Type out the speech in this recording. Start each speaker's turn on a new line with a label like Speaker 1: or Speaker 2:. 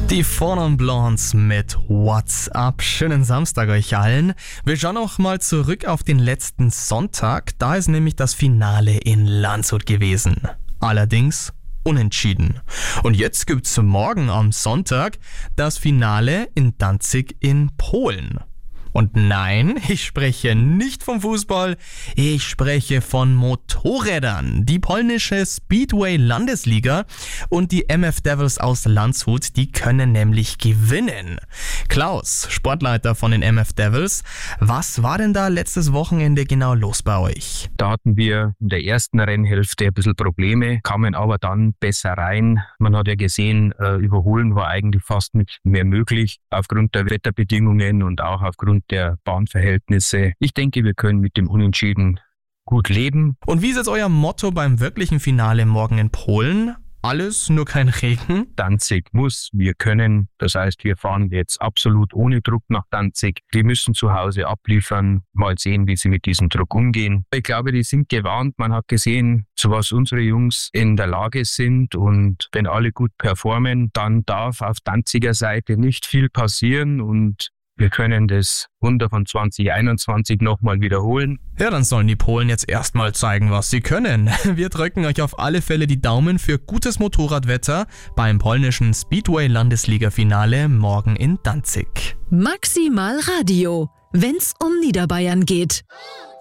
Speaker 1: Die Fonon Blondes mit What's Up. Schönen Samstag euch allen. Wir schauen auch mal zurück auf den letzten Sonntag. Da ist nämlich das Finale in Landshut gewesen. Allerdings unentschieden. Und jetzt gibt's morgen am Sonntag das Finale in Danzig in Polen. Und nein, ich spreche nicht vom Fußball, ich spreche von Motorrädern. Die polnische Speedway-Landesliga und die MF Devils aus Landshut, die können nämlich gewinnen. Klaus, Sportleiter von den MF Devils, was war denn da letztes Wochenende genau los bei euch?
Speaker 2: Da hatten wir in der ersten Rennhälfte ein bisschen Probleme, kamen aber dann besser rein. Man hat ja gesehen, Überholen war eigentlich fast nicht mehr möglich, aufgrund der Wetterbedingungen und auch aufgrund der Bahnverhältnisse. Ich denke, wir können mit dem Unentschieden gut leben.
Speaker 1: Und wie ist jetzt euer Motto beim wirklichen Finale morgen in Polen? Alles, nur kein Regen?
Speaker 2: Danzig muss, wir können. Das heißt, wir fahren jetzt absolut ohne Druck nach Danzig. Die müssen zu Hause abliefern. Mal sehen, wie sie mit diesem Druck umgehen. Ich glaube, die sind gewarnt. Man hat gesehen, zu was unsere Jungs in der Lage sind. Und wenn alle gut performen, dann darf auf Danziger Seite nicht viel passieren. Und wir können das Wunder von 2021 nochmal wiederholen.
Speaker 1: Ja, dann sollen die Polen jetzt erstmal zeigen, was sie können. Wir drücken euch auf alle Fälle die Daumen für gutes Motorradwetter beim polnischen Speedway-Landesliga-Finale morgen in Danzig.
Speaker 3: Maximal Radio, wenn's um Niederbayern geht.